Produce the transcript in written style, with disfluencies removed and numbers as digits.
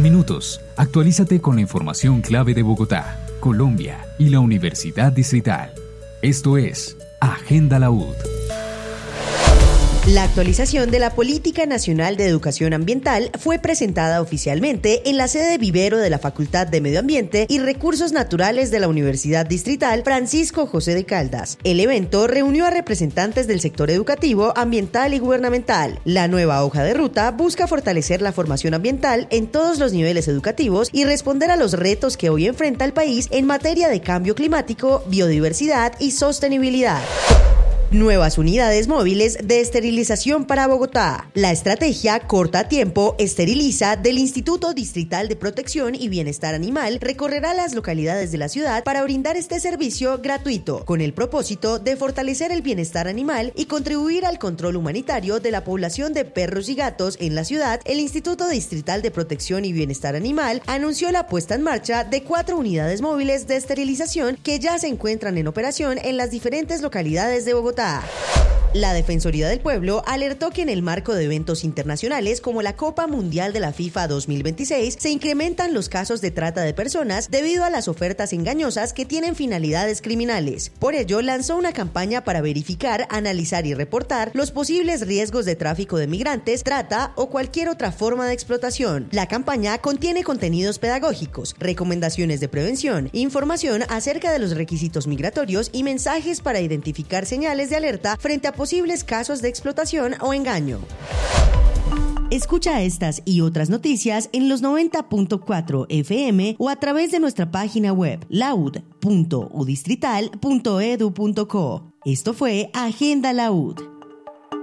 minutos, actualízate con la información clave de Bogotá, Colombia y la Universidad Distrital. Esto es Agenda la UD. La actualización de la Política Nacional de Educación Ambiental fue presentada oficialmente en la sede vivero de la Facultad de Medio Ambiente y Recursos Naturales de la Universidad Distrital Francisco José de Caldas. El evento reunió a representantes del sector educativo, ambiental y gubernamental. La nueva hoja de ruta busca fortalecer la formación ambiental en todos los niveles educativos y responder a los retos que hoy enfrenta el país en materia de cambio climático, biodiversidad y sostenibilidad. Nuevas unidades móviles de esterilización para Bogotá. La estrategia Corta a Tiempo Esteriliza del Instituto Distrital de Protección y Bienestar Animal recorrerá las localidades de la ciudad para brindar este servicio gratuito, con el propósito de fortalecer el bienestar animal y contribuir al control humanitario de la población de perros y gatos en la ciudad. El Instituto Distrital de Protección y Bienestar Animal anunció la puesta en marcha de 4 unidades móviles de esterilización que ya se encuentran en operación en las diferentes localidades de Bogotá. La Defensoría del Pueblo alertó que en el marco de eventos internacionales como la Copa Mundial de la FIFA 2026 se incrementan los casos de trata de personas debido a las ofertas engañosas que tienen finalidades criminales. Por ello, lanzó una campaña para verificar, analizar y reportar los posibles riesgos de tráfico de migrantes, trata o cualquier otra forma de explotación. La campaña contiene contenidos pedagógicos, recomendaciones de prevención, información acerca de los requisitos migratorios y mensajes para identificar señales de alerta frente a posibles casos de explotación o engaño. Escucha estas y otras noticias en los 90.4 FM o a través de nuestra página web laud.udistrital.edu.co. Esto fue Agenda la UD.